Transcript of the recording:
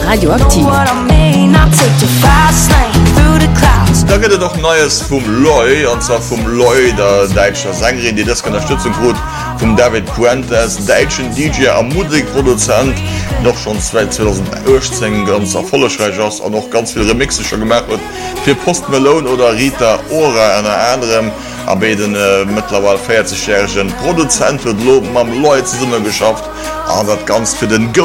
Radioaktiv. Da gëtt doch Neues vum Loi an zwar vum Loi der deitscher Sängerin, die das Unterstützung gut vum David Puentes, deitschen DJ am Musikproduzent, noch schon 2018 ganz erfollegreich ass an noch ganz viel Remixe schon gemacht huet fir Post Malone oder Rita Ora an anderem, aber den mittlerweile 40-jährigen Produzent wird loben am Loi zusammen geschafft, an dat ganz für den Go